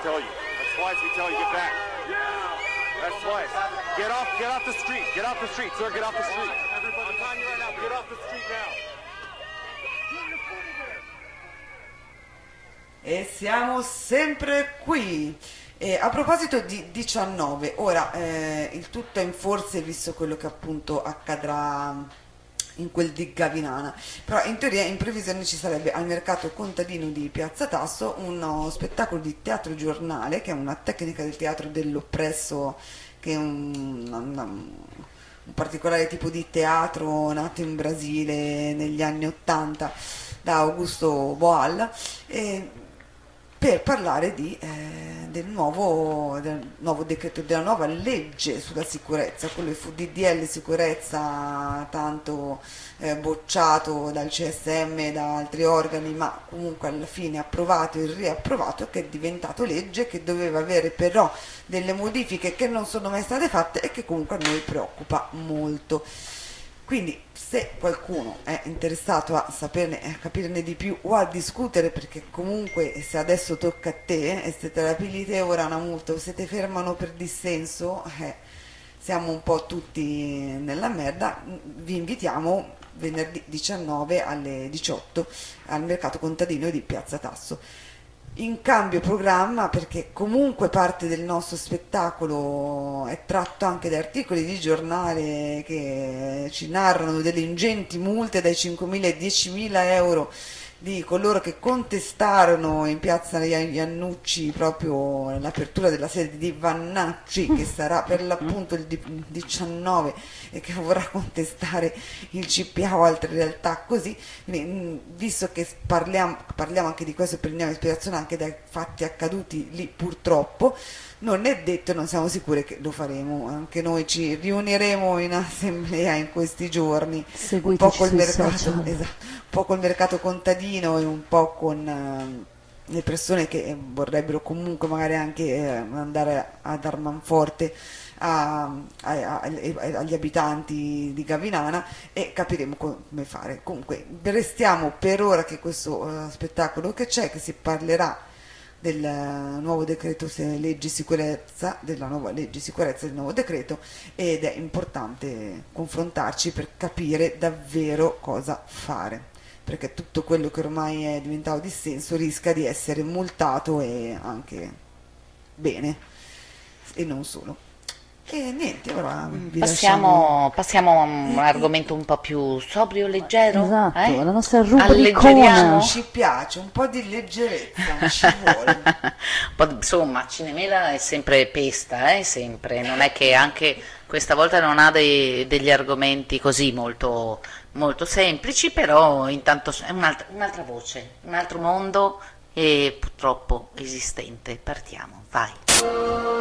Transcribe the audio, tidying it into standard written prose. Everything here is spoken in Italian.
tell you. That's twice we tell you get back. That's twice. Get off the street. Get off the street, sir. Get off the street. I'm telling you right now. Get off the street now. E siamo sempre qui. A proposito di 19, ora il tutto è in forse visto quello che appunto accadrà in quel di Gavinana, però in teoria in previsione ci sarebbe al mercato contadino di Piazza Tasso uno spettacolo di teatro giornale che è una tecnica del teatro dell'oppresso, che è un particolare tipo di teatro nato in Brasile negli anni '80 da Augusto Boal, per parlare del nuovo decreto, della nuova legge sulla sicurezza, quello fu DDL sicurezza, tanto bocciato dal CSM e da altri organi, ma comunque alla fine approvato e riapprovato, che è diventato legge, che doveva avere però delle modifiche che non sono mai state fatte e che comunque a noi preoccupa molto. Quindi se qualcuno è interessato a saperne, a capirne di più o a discutere, perché comunque se adesso tocca a te e se te la pigli te ora una multa o se ti fermano per dissenso, siamo un po' tutti nella merda, vi invitiamo venerdì 19 alle 18 al mercato contadino di Piazza Tasso. In cambio programma, perché comunque parte del nostro spettacolo è tratto anche da articoli di giornale che ci narrano delle ingenti multe dai 5.000 ai 10.000 euro di coloro che contestarono in piazza Iannucci proprio l'apertura della sede di Vannacci, che sarà per l'appunto il 19 e che vorrà contestare il CPA o altre realtà così. Visto che parliamo anche di questo e prendiamo ispirazione anche dai fatti accaduti lì purtroppo, non è detto, non siamo sicuri che lo faremo, anche noi ci riuniremo in assemblea in questi giorni, un po' col mercato, esatto, un po' col mercato contadino e un po' con le persone che vorrebbero comunque magari anche andare ad Armanforte agli abitanti di Gavinana, e capiremo come fare. Comunque restiamo per ora che questo spettacolo che c'è, che si parlerà del nuovo decreto legge sicurezza, della nuova legge sicurezza del nuovo decreto, ed è importante confrontarci per capire davvero cosa fare, perché tutto quello che ormai è diventato dissenso rischia di essere multato, e anche bene, e non solo. E niente, ora vi passiamo a un argomento un po' più sobrio, leggero. Esatto, la nostra Alleggeriamo. rubricona. ci piace un po' di leggerezza, ci vuole. Insomma, Cinemela è sempre pesta, sempre. Non è che anche questa volta non ha degli argomenti così molto, molto semplici, però intanto è un'altra voce, un altro mondo e purtroppo esistente. Partiamo, vai.